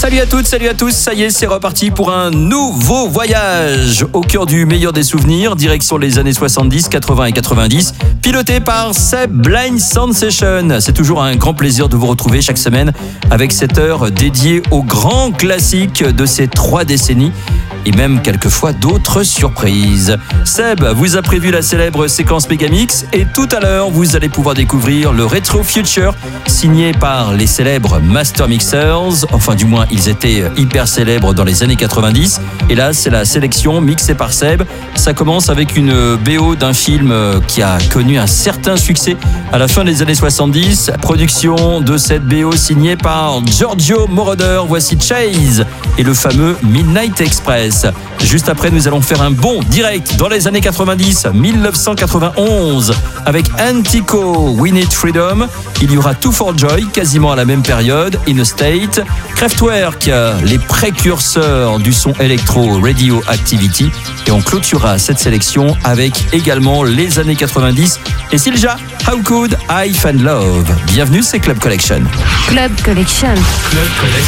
Salut à toutes, salut à tous, ça y est, c'est reparti pour un nouveau voyage au cœur du meilleur des souvenirs, direction les années 70, 80 et 90, piloté par Seb Blind Sound Session. C'est toujours un grand plaisir de vous retrouver chaque semaine avec cette heure dédiée aux grands classiques de ces 3 décennies et même quelquefois d'autres surprises. Seb vous a prévu la célèbre séquence Megamix et tout à l'heure, vous allez pouvoir découvrir le Retro Future signé par les célèbres Master Mixers, enfin du moins ils étaient hyper célèbres dans les années 90 et là c'est la sélection mixée par Seb. Ça commence avec une BO d'un film qui a connu un certain succès à la fin des années 70, production de cette BO signée par Giorgio Moroder. Voici Chase et le fameux Midnight Express. Juste après, nous allons faire un bond direct dans les années 90, 1991, avec Antico, We Need Freedom. Il y aura Two for Joy, quasiment à la même période, In a State, Kraftwerk, les précurseurs du son électro, Radioactivity. Et on clôturera cette sélection avec également les années 90 et Silja, How Could I Find Love. Bienvenue, c'est Club Collection. Club Collection.